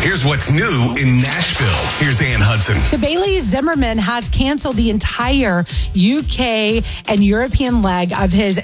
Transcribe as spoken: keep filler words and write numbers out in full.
Here's what's new in Nashville. Here's Ann Hudson. So Bailey Zimmerman has canceled the entire U K and European leg of his